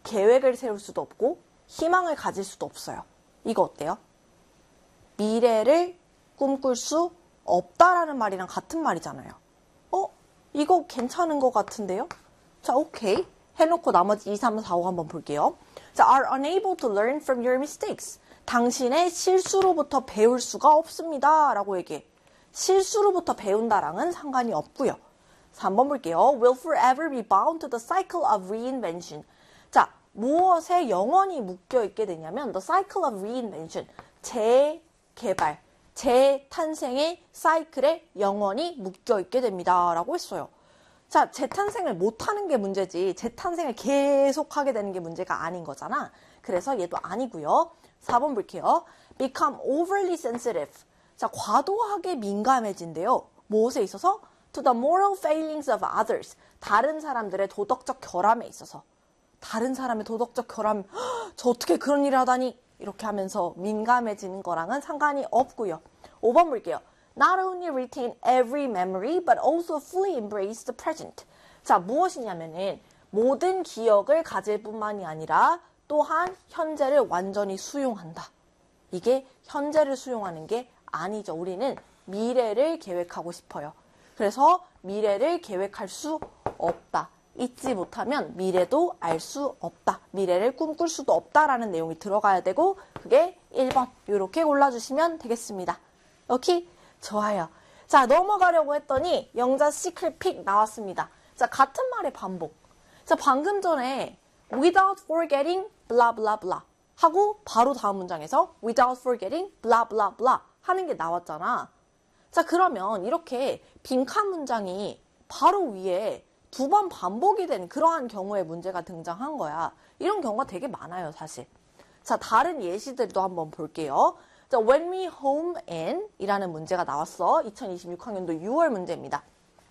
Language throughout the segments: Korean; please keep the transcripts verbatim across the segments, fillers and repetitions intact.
계획을 세울 수도 없고 희망을 가질 수도 없어요. 이거 어때요? 미래를 꿈꿀 수 없다라는 말이랑 같은 말이잖아요. 어? 이거 괜찮은 것 같은데요? 자, 오케이. 해놓고 나머지 이, 삼, 사, 오 한번 볼게요. 자, are unable to learn from your mistakes. 당신의 실수로부터 배울 수가 없습니다. 라고 얘기해. 실수로부터 배운다랑은 상관이 없고요. 삼 번 볼게요. will forever be bound to the cycle of reinvention. 자, 무엇에 영원히 묶여있게 되냐면 the cycle of reinvention. 재개발, 재탄생의 사이클에 영원히 묶여있게 됩니다. 라고 했어요. 자, 재탄생을 못하는 게 문제지 재탄생을 계속하게 되는 게 문제가 아닌 거잖아. 그래서 얘도 아니고요. 사 번 볼게요. become overly sensitive. 자, 과도하게 민감해진대요. 무엇에 있어서? to the moral failings of others. 다른 사람들의 도덕적 결함에 있어서. 다른 사람의 도덕적 결함, 저 어떻게 그런 일을 하다니? 이렇게 하면서 민감해지는 거랑은 상관이 없고요. 오 번 볼게요. Not only retain every memory, but also fully embrace the present. 자, 무엇이냐면은 모든 기억을 가질 뿐만이 아니라 또한 현재를 완전히 수용한다. 이게 현재를 수용하는 게 아니죠. 우리는 미래를 계획하고 싶어요. 그래서 미래를 계획할 수 없다. 잊지 못하면 미래도 알 수 없다. 미래를 꿈꿀 수도 없다라는 내용이 들어가야 되고 그게 일 번 이렇게 골라주시면 되겠습니다. 오케이? 좋아요. 자, 넘어가려고 했더니 영자 시크릿 픽 나왔습니다. 자, 같은 말의 반복. 자, 방금 전에 without forgetting blah blah blah 하고 바로 다음 문장에서 without forgetting blah blah blah 하는 게 나왔잖아. 자, 그러면 이렇게 빈칸 문장이 바로 위에 두 번 반복이 된 그러한 경우에 문제가 등장한 거야. 이런 경우가 되게 많아요, 사실. 자, 다른 예시들도 한번 볼게요. 자, when we home in 이라는 문제가 나왔어. 이천이십육 학년도 유월 문제입니다.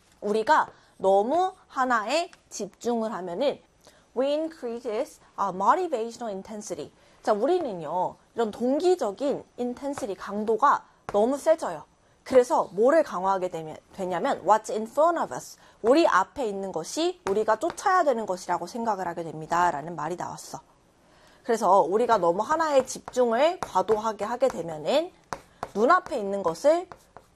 우리가 너무 하나에 집중을 하면은 we increases our motivational intensity. 자, 우리는요, 이런 동기적인 intensity 강도가 너무 세져요. 그래서 뭐를 강화하게 되면, 되냐면 what's in front of us. 우리 앞에 있는 것이 우리가 쫓아야 되는 것이라고 생각을 하게 됩니다. 라는 말이 나왔어. 그래서 우리가 너무 하나에 집중을 과도하게 하게 되면은 눈앞에 있는 것을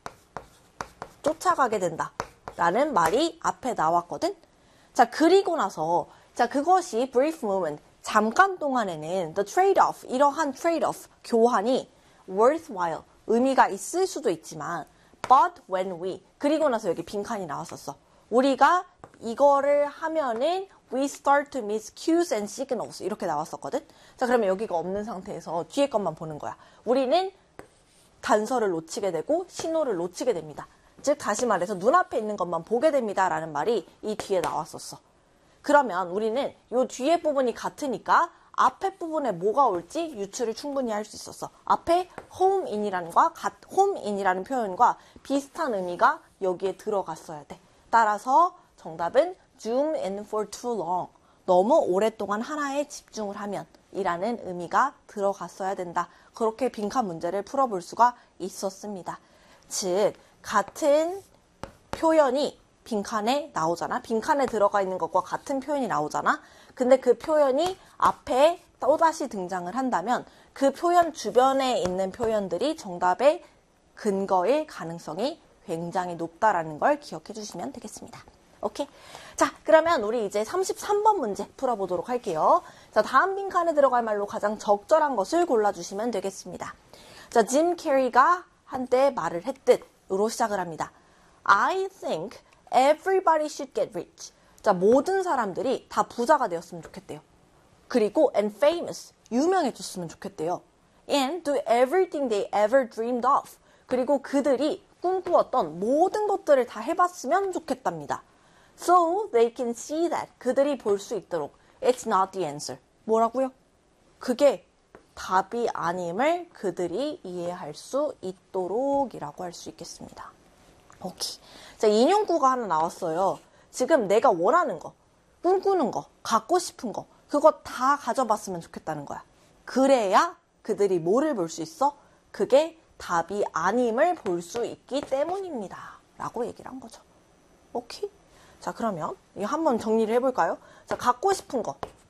쫓아가게 된다. 라는 말이 앞에 나왔거든. 자, 그리고 나서 자, 그것이 brief moment, 잠깐 동안에는 the trade-off, 이러한 trade-off, 교환이 worthwhile, 의미가 있을 수도 있지만 but when we, 그리고 나서 여기 빈칸이 나왔었어. 우리가 이거를 하면은 we start to miss cues and signals 이렇게 나왔었거든. 자, 그러면 여기가 없는 상태에서 뒤에 것만 보는 거야. 우리는 단서를 놓치게 되고 신호를 놓치게 됩니다. 즉 다시 말해서 눈앞에 있는 것만 보게 됩니다 라는 말이 이 뒤에 나왔었어. 그러면 우리는 이 뒤에 부분이 같으니까 앞에 부분에 뭐가 올지 유추를 충분히 할 수 있었어. 앞에 home in이라는, home in이라는 표현과 비슷한 의미가 여기에 들어갔어야 돼. 따라서 정답은 zoom in for too long. 너무 오랫동안 하나에 집중을 하면 이라는 의미가 들어갔어야 된다. 그렇게 빈칸 문제를 풀어볼 수가 있었습니다. 즉 같은 표현이 빈칸에 나오잖아. 빈칸에 들어가 있는 것과 같은 표현이 나오잖아. 근데 그 표현이 앞에 또다시 등장을 한다면 그 표현 주변에 있는 표현들이 정답의 근거일 가능성이 굉장히 높다라는 걸 기억해 주시면 되겠습니다. 오케이? 자, 그러면 우리 이제 삼십삼 번 문제 풀어보도록 할게요. 자, 다음 빈칸에 들어갈 말로 가장 적절한 것을 골라주시면 되겠습니다. 자, 짐 캐리가 한때 말을 했듯으로 시작을 합니다. I think everybody should get rich. 자, 모든 사람들이 다 부자가 되었으면 좋겠대요. 그리고 and famous, 유명해졌으면 좋겠대요. And do everything they ever dreamed of. 그리고 그들이 꿈꾸었던 모든 것들을 다 해봤으면 좋겠답니다. So they can see that. 그들이 볼 수 있도록. It's not the answer. 뭐라고요? 그게 답이 아님을 그들이 이해할 수 있도록 이라고 할 수 있겠습니다. 오케이. 자, 인용구가 하나 나왔어요. 지금 내가 원하는 거, 꿈꾸는 거, 갖고 싶은 거, 그거 다 가져봤으면 좋겠다는 거야. 그래야 그들이 뭐를 볼 수 있어? 그게 답이 아님을 볼 수 있기 때문입니다. 라고 얘기를 한 거죠. 오케이? 자, 그러면 이거 한번 정리를 해볼까요? 자, 갖고 싶은 거.